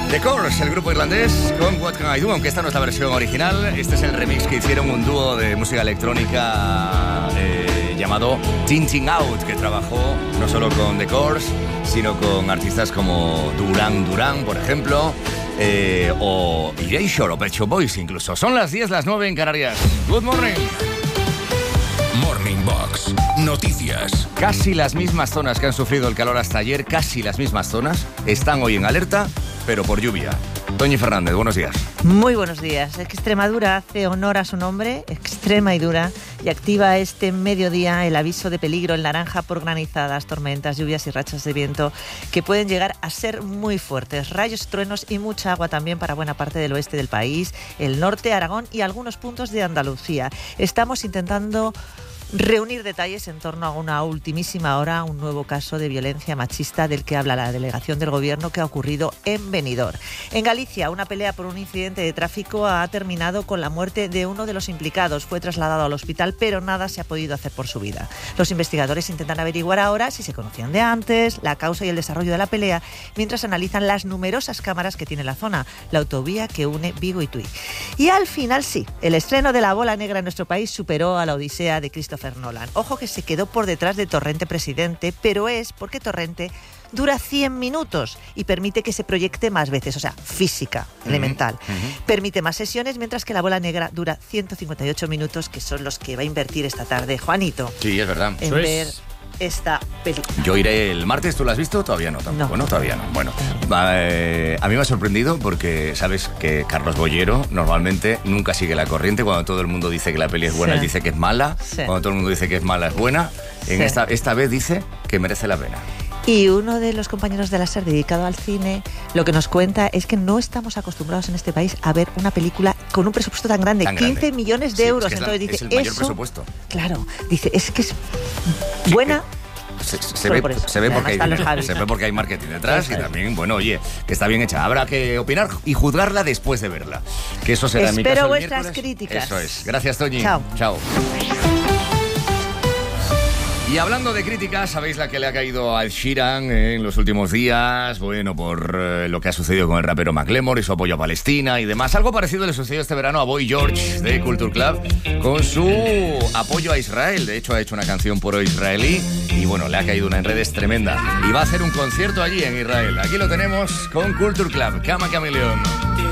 The Course, el grupo irlandés, con What Can I Do, aunque esta no es la versión original. Este es el remix que hicieron un dúo de música electrónica llamado Tinting Out, que trabajó no solo con The Course, sino con artistas como Duran Duran, por ejemplo, o Erasure o Pet Shop Boys incluso. Son las 10, las 9 en Canarias. Good morning. Morning Box. Noticias. Casi las mismas zonas que han sufrido el calor hasta ayer, casi las mismas zonas, están hoy en alerta, pero por lluvia. Toñi Fernández, buenos días. Muy buenos días. Extremadura hace honor a su nombre, extrema y dura, y activa este mediodía el aviso de peligro en naranja por granizadas, tormentas, lluvias y rachas de viento que pueden llegar a ser muy fuertes. Rayos, truenos y mucha agua también para buena parte del oeste del país, el norte, Aragón y algunos puntos de Andalucía. Estamos intentando reunir detalles en torno a una ultimísima hora, un nuevo caso de violencia machista del que habla la delegación del gobierno que ha ocurrido en Benidorm. En Galicia, una pelea por un incidente de tráfico ha terminado con la muerte de uno de los implicados. Fue trasladado al hospital, pero nada se ha podido hacer por su vida. Los investigadores intentan averiguar ahora si se conocían de antes, la causa y el desarrollo de la pelea, mientras analizan las numerosas cámaras que tiene la zona, la autovía que une Vigo y Tui. Y al final sí, el estreno de La Bola Negra en nuestro país superó a la odisea de Christopher Nolan. Ojo que se quedó por detrás de Torrente Presidente, pero es porque Torrente dura 100 minutos y permite que se proyecte más veces, o sea, física, elemental. Permite más sesiones, mientras que La Bola Negra dura 158 minutos, que son los que va a invertir esta tarde Juanito. Sí, es verdad. En ver esta película. Yo iré el martes, ¿tú la has visto? Todavía no, tampoco, ¿no? Todavía no. Bueno, a mí me ha sorprendido porque sabes que Carlos Bollero normalmente nunca sigue la corriente. Cuando todo el mundo dice que la peli es buena, él dice que es mala. Sí. Cuando todo el mundo dice que es mala, es buena. Esta vez dice que merece la pena. Y uno de los compañeros de la SER dedicado al cine lo que nos cuenta es que no estamos acostumbrados en este país a ver una película con un presupuesto tan grande, 15 millones de euros. Es que entonces dice, es el mayor presupuesto. Claro, dice, es que es buena. Se ve porque hay marketing detrás y también, bueno, oye, que está bien hecha. Habrá que opinar y juzgarla después de verla. Que eso será en mi caso. Espero vuestras críticas. Eso es. Gracias, Toñi. Chao. Y hablando de críticas, ¿sabéis la que le ha caído a Ed Sheeran en los últimos días? Bueno, por lo que ha sucedido con el rapero Macklemore y su apoyo a Palestina y demás. Algo parecido le sucedió este verano a Boy George de Culture Club con su apoyo a Israel. De hecho, ha hecho una canción por israelí y bueno, le ha caído una en redes tremenda. Y va a hacer un concierto allí en Israel. Aquí lo tenemos con Culture Club. Cama Chameleon.